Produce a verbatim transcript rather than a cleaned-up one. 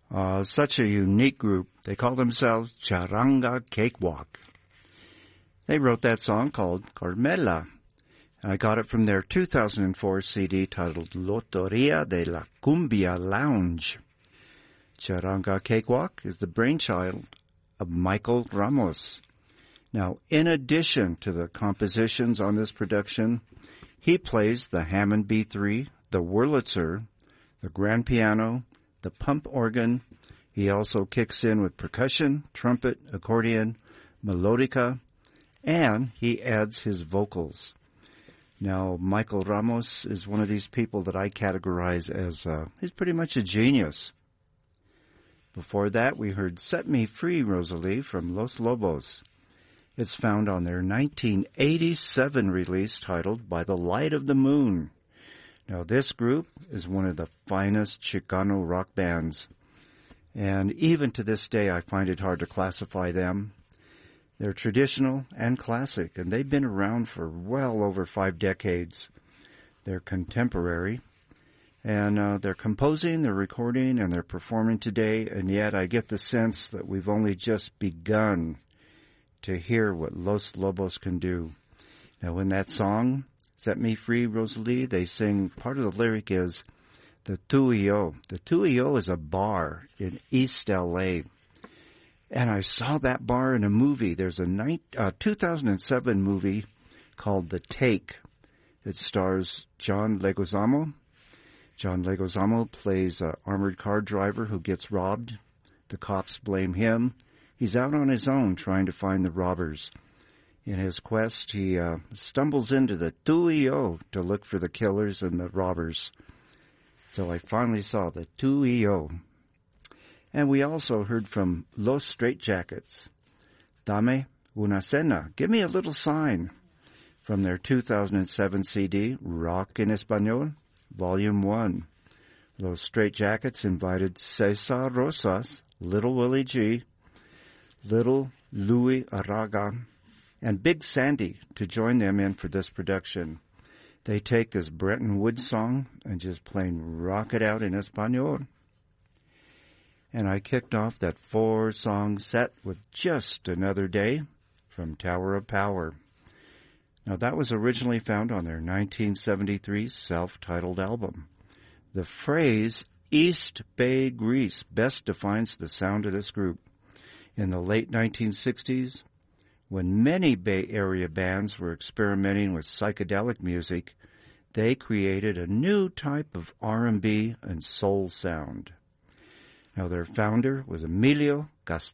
Uh, such a unique group. They call themselves Charanga Cakewalk. They wrote that song called Carmela. I got it from their two thousand four C D titled Loteria de la Cumbia Lounge. Charanga Cakewalk is the brainchild of Michael Ramos. Now, in addition to the compositions on this production, he plays the Hammond B three, the Wurlitzer, the grand piano, the pump organ. He also kicks in with percussion, trumpet, accordion, melodica, and he adds his vocals. Now, Michael Ramos is one of these people that I categorize as, uh, he's pretty much a genius. Before that, we heard Set Me Free, Rosalie, from Los Lobos. It's found on their nineteen eighty-seven release titled By the Light of the Moon. Now, this group is one of the finest Chicano rock bands. And even to this day, I find it hard to classify them. They're traditional and classic, and they've been around for well over five decades. They're contemporary, and uh, they're composing, they're recording, and they're performing today, and yet I get the sense that we've only just begun to hear what Los Lobos can do. Now, in that song, Set Me Free, Rosalie, they sing, part of the lyric is, the Tu y Yo. The Tu y Yo is a bar in East L A, and I saw that bar in a movie. There's a night, uh, two thousand seven movie called The Take. It stars John Leguizamo. John Leguizamo plays an armored car driver who gets robbed. The cops blame him. He's out on his own trying to find the robbers. In his quest, he uh, stumbles into the Tu y Yo to look for the killers and the robbers. So I finally saw the Tu y Yo. And we also heard from Los Straitjackets, Dame una cena, give me a little sign, from their two thousand seven C D, Rock en Español, Volume one. Los Straitjackets invited Cesar Rosas, Little Willie G, Little Louis Araga, and Big Sandy to join them in for this production. They take this Bretton Woods song and just plain rock it out in Espanol. And I kicked off that four-song set with Just Another Day from Tower of Power. Now, that was originally found on their nineteen seventy-three self-titled album. The phrase East Bay Grease best defines the sound of this group. In the late nineteen sixties, when many Bay Area bands were experimenting with psychedelic music, they created a new type of R and B and soul sound. Now, their founder was Emilio Cast-